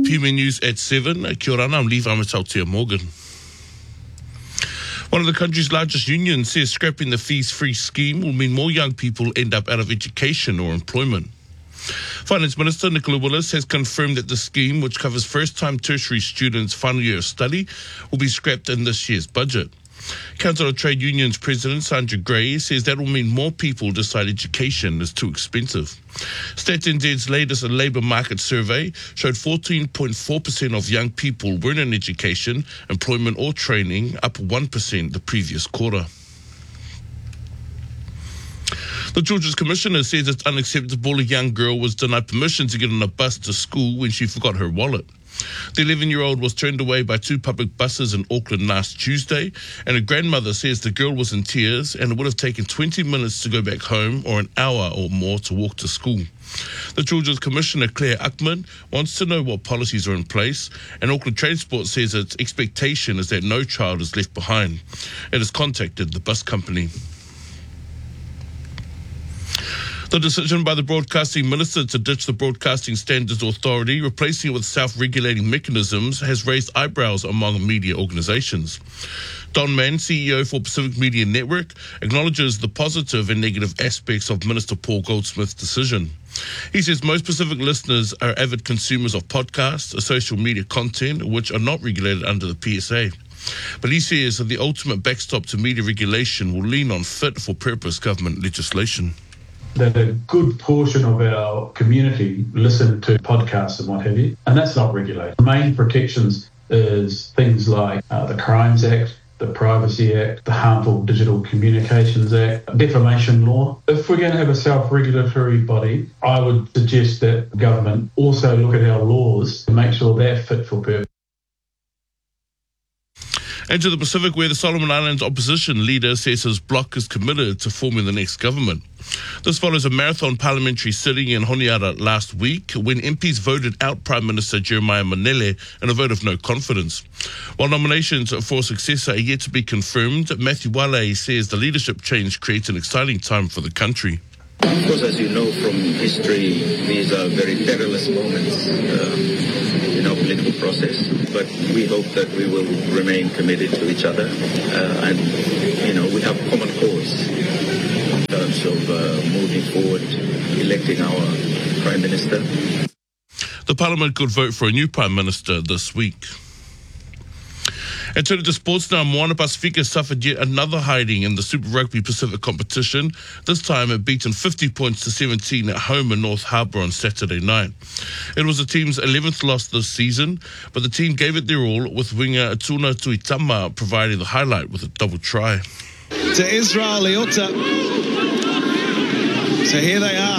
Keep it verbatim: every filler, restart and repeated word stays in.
P M News at seven. Kia ora, I'm Lee Vamatautia Morgan. One of the country's largest unions says scrapping the fees-free scheme will mean more young people end up out of education or employment. Finance Minister Nicola Willis has confirmed that the scheme, which covers first-time tertiary students' final year of study, will be scrapped in this year's budget. Council of Trade Unions President Sandra Gray says that will mean more people decide education is too expensive. Stats N Z's latest labour market survey showed fourteen point four percent of young people weren't in education, employment or training, up one percent the previous quarter. The Children's Commissioner says it's unacceptable a young girl was denied permission to get on a bus to school when she forgot her wallet. The eleven-year-old was turned away by two public buses in Auckland last Tuesday, and her grandmother says the girl was in tears and it would have taken twenty minutes to go back home or an hour or more to walk to school. The Children's Commissioner, Claire Uckman, wants to know what policies are in place, and Auckland Transport says its expectation is that no child is left behind. It has contacted the bus company. The decision by the Broadcasting Minister to ditch the Broadcasting Standards Authority, replacing it with self-regulating mechanisms, has raised eyebrows among media organisations. Don Mann, C E O for Pacific Media Network, acknowledges the positive and negative aspects of Minister Paul Goldsmith's decision. He says most Pacific listeners are avid consumers of podcasts, social media content, which are not regulated under the P S A. But he says that the ultimate backstop to media regulation will lean on fit-for-purpose government legislation. That a good portion of our community listen to podcasts and what have you, and that's not regulated. The main protections is things like uh, the Crimes Act, the Privacy Act, the Harmful Digital Communications Act, defamation law. If we're going to have a self-regulatory body, I would suggest that government also look at our laws to make sure they're fit for purpose. And to the Pacific, where the Solomon Islands opposition leader says his bloc is committed to forming the next government. This follows a marathon parliamentary sitting in Honiara last week when M Ps voted out Prime Minister Jeremiah Manele in a vote of no confidence. While nominations for a successor are yet to be confirmed, Matthew Wale says the leadership change creates an exciting time for the country. Of course, as you know from history, these are very perilous moments uh, in our political process. But we hope that we will remain committed to each other, uh, and you know we have common cause in terms of uh, moving forward, electing our Prime Minister. The Parliament could vote for a new Prime Minister this week. And turning to sports now, Moana Pacifica suffered yet another hiding in the Super Rugby Pacific competition. This time it beaten fifty points to seventeen at home in North Harbour on Saturday night. It was the team's eleventh loss this season, but the team gave it their all, with winger Tuna Tuitama providing the highlight with a double try. To Israel Leota. So here they are.